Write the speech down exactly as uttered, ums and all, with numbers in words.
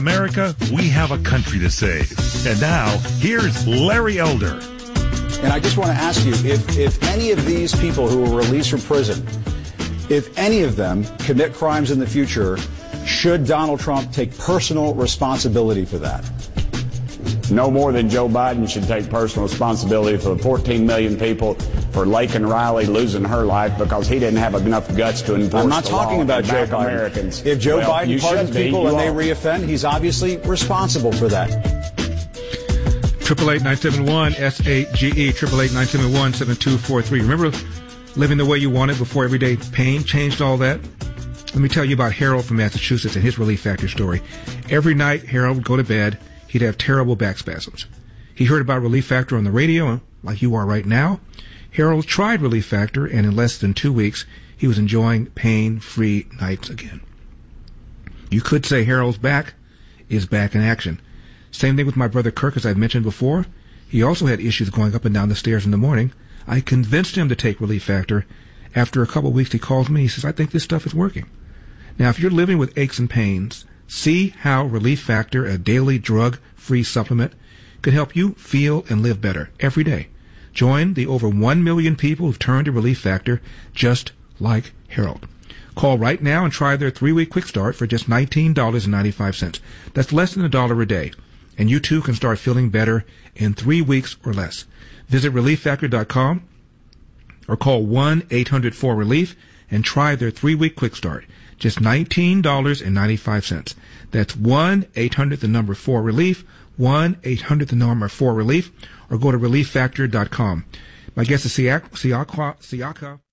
America, we have a country to save. And now, here's Larry Elder. And I just want to ask you, if, if any of these people who were released from prison, if any of them commit crimes in the future, should Donald Trump take personal responsibility for that? No more than Joe Biden should take personal responsibility for the fourteen million people, for Laken Riley losing her life because he didn't have enough guts to enforce I'm not the talking law about Joe Biden. Americans. If Joe well, Biden pardons people and they are. reoffend, he's obviously responsible for that. Triple eight nine seven one S A G E triple eight nine seven one seven two four three. Remember living the way you wanted before everyday pain changed all that? Let me tell you about Harold from Massachusetts and his Relief Factor story. Every night, Harold would go to bed. He'd have terrible back spasms. He heard about Relief Factor on the radio, like you are right now. Harold tried Relief Factor, and in less than two weeks, he was enjoying pain-free nights again. You could say Harold's back is back in action. Same thing with my brother Kirk, as I've mentioned before. He also had issues going up and down the stairs in the morning. I convinced him to take Relief Factor. After a couple of weeks, he calls me. He says, I think this stuff is working. Now, if you're living with aches and pains, see how Relief Factor, a daily drug-free supplement, can help you feel and live better every day. Join the over one million people who've turned to Relief Factor just like Harold. Call right now and try their three-week quick start for just nineteen dollars and ninety-five cents. That's less than a dollar a day. And you too can start feeling better in three weeks or less. Visit relief factor dot com or call one eight hundred four relief and try their three-week quick start. Just nineteen dollars and ninety-five cents. That's one eight hundred the number four relief, one eight hundred the number four relief, or go to relief factor dot com. My guest is Siaka. Siaka.